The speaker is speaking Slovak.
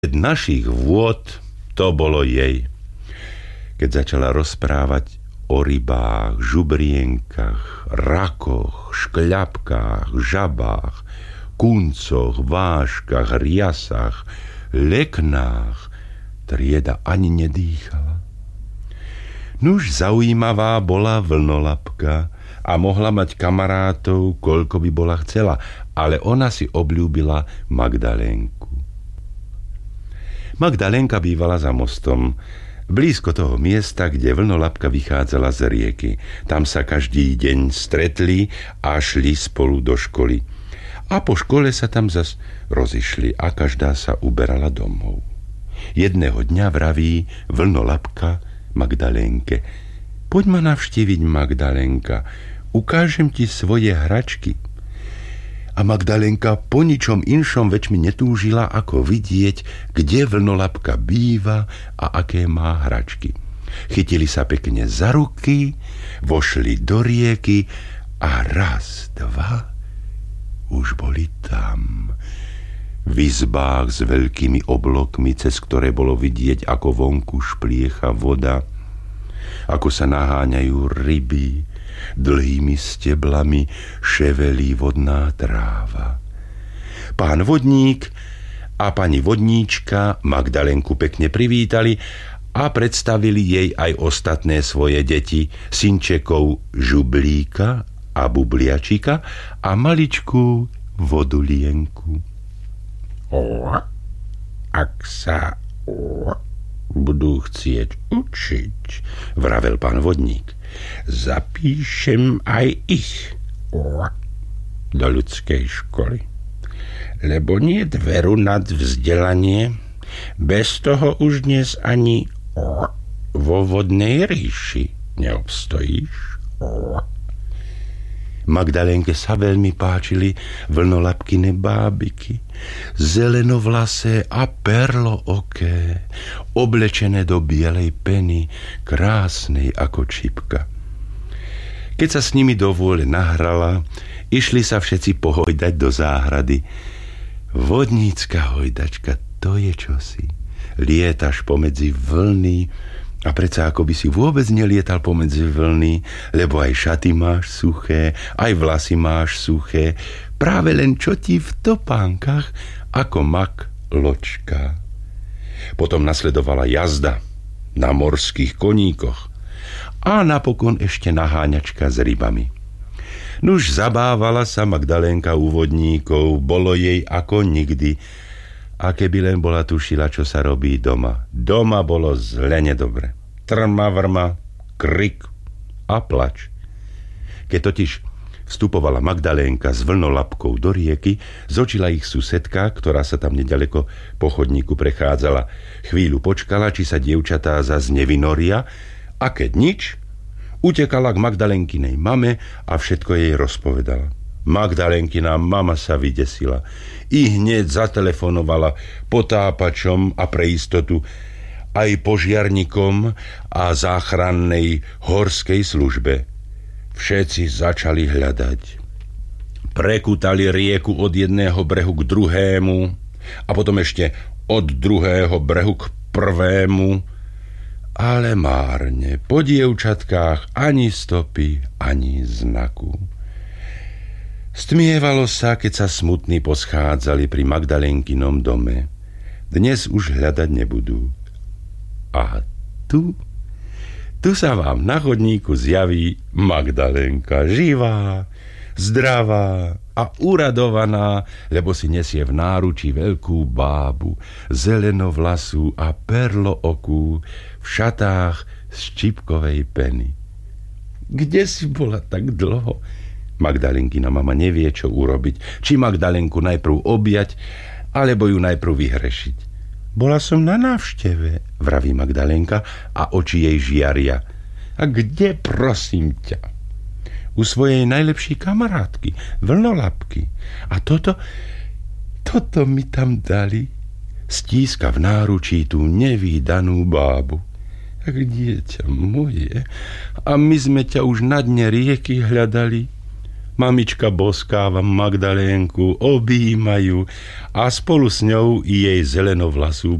našich vôd to bolo jej. Keď začala rozprávať o rybách, žubrienkach, rakoch, škľapkách, žabách, kuncoch, váškach, riasach, leknách, trieda ani nedýchala. Nuž zaujímavá bola vlnolapka a mohla mať kamarátov, koľko by bola chcela, ale ona si obľúbila Magdalénku. Magdalénka bývala za mostom, blízko toho miesta, kde vlnolapka vychádzala z rieky. Tam sa každý deň stretli a šli spolu do školy. A po škole sa tam zas rozišli a každá sa uberala domov. Jedného dňa vraví vlnolapka Magdalénke: poď ma navštíviť, Magdalénka, ukážem ti svoje hračky. A Magdalénka po ničom inšom väčšmi netúžila, ako vidieť, kde vlnolapka býva a aké má hračky. Chytili sa pekne za ruky, vošli do rieky a raz, dva, už boli tam. V izbách s veľkými oblokmi, cez ktoré bolo vidieť, ako vonku špliecha voda, ako sa naháňajú ryby, dlhými steblami ševelí vodná tráva. Pán vodník a pani vodníčka Magdalénku pekne privítali a predstavili jej aj ostatné svoje deti, synčekov Žublíka a Bubliačika a maličkú Vodulienku. Ak sa budú chcieť učiť, vravel pán vodník, zapíšem aj ich do ľudskej školy. Lebo nie dveru nad vzdelanie, bez toho už dnes ani vo vodnej ríši neobstojíš. Magdalénke sa veľmi páčili vlnolapkine bábiky, zelenovlasé a perlooké, oblečené do bielej peny, krásnej ako čipka. Keď sa s nimi do vôle nahrala, išli sa všetci pohojdať do záhrady. Vodnícka hojdačka, to je čosi. Lietaš pomedzi vlny, a predsa ako by si vôbec nelietal pomedzi vlny, lebo aj šaty máš suché, aj vlasy máš suché, práve len čo ti v topánkach ako mak ločka. Potom nasledovala jazda na morských koníkoch a napokon ešte naháňačka s rybami. Nuž zabávala sa Magdalénka u vodníkov, bolo jej ako nikdy. A keby len bola tušila, čo sa robí doma. Doma bolo zle nedobre. Trma, vrma, krik a plač. Keď totiž vstupovala Magdalénka s vlnolapkou do rieky, zočila ich susedka, ktorá sa tam nedaleko po chodníku prechádzala. Chvíľu počkala, či sa dievčatá zas nevynoria, a keď nič, utekala k Magdalénkinej mame a všetko jej rozpovedala. Magdalénkina mama sa vydesila. I hneď zatelefonovala potápačom a pre istotu aj požiarnikom a záchrannej horskej službe. Všetci začali hľadať. Prekútali rieku od jedného brehu k druhému a potom ešte od druhého brehu k prvému, ale márne. Po dievčatkách ani stopy, ani znaku. Stmievalo sa, keď sa smutní poschádzali pri Magdalénkinom dome. Dnes už hľadať nebudú. A tu sa vám na chodníku zjaví Magdalénka, živá, zdravá a uradovaná, lebo si nesie v náručí veľkú bábu, zelenovlasú a perlookú, v šatách z čipkovej peny. Kde si bola tak dlho? Magdalénkina mama nevie, čo urobiť. Či Magdalénku najprv objať, alebo ju najprv vyhrešiť. Bola som na návšteve, vraví Magdalénka a oči jej žiaria. A kde, prosím ťa? U svojej najlepšej kamarátky, vlnolapky. A toto mi tam dali. Stíska v náručí tú nevídanú bábu. Tak dieťa moje, a my sme ťa už na dne rieky hľadali. Mamička boskáva Magdalénku, objímajú a spolu s ňou i jej zelenovlasú